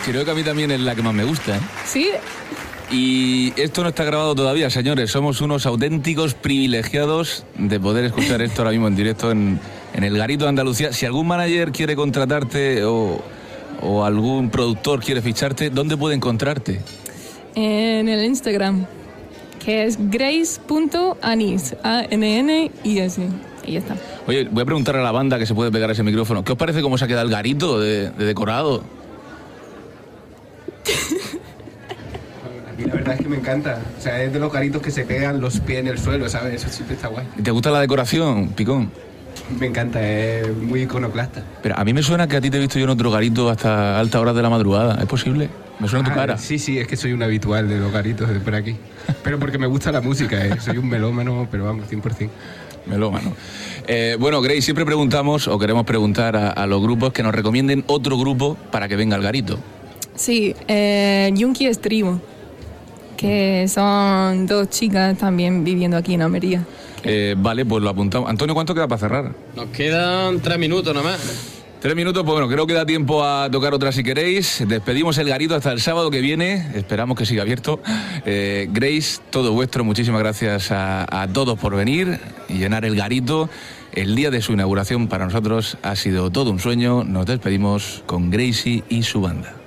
Creo que a mí también es la que más me gusta, ¿eh? Sí. Y esto no está grabado todavía, señores. Somos unos auténticos privilegiados de poder escuchar esto ahora mismo en directo en el Garito de Andalucía. Si algún manager quiere contratarte o algún productor quiere ficharte, ¿dónde puede encontrarte? En el Instagram, que es grace.anis, A-N-N-I-S. Y ya está. Oye, voy a preguntar a la banda que se puede pegar a ese micrófono. ¿Qué os parece cómo se ha quedado el Garito de decorado? La verdad es que me encanta. O sea, es de los garitos que se pegan los pies en el suelo, ¿sabes? Eso siempre está guay. ¿Te gusta la decoración, Picón? Me encanta, es muy iconoclasta. Pero a mí me suena que a ti te he visto yo en otro garito hasta altas horas de la madrugada. ¿Es posible? Me suena tu cara. Sí, es que soy un habitual de los garitos de por aquí. Pero porque me gusta la música, soy un melómano, pero vamos, 100%. Melómano. Bueno, Grace, siempre preguntamos o queremos preguntar a los grupos que nos recomienden otro grupo para que venga al garito. Sí, Yunki Estribo, que son 2 chicas también viviendo aquí en Almería. Vale, pues lo apuntamos. Antonio, ¿cuánto queda para cerrar? Nos quedan 3 minutos nomás. 3 minutos, pues bueno, creo que da tiempo a tocar otra si queréis. Despedimos el garito hasta el sábado que viene. Esperamos que siga abierto. Grace, todo vuestro. Muchísimas gracias a todos por venir y llenar el garito. El día de su inauguración para nosotros ha sido todo un sueño. Nos despedimos con Gracie y su banda.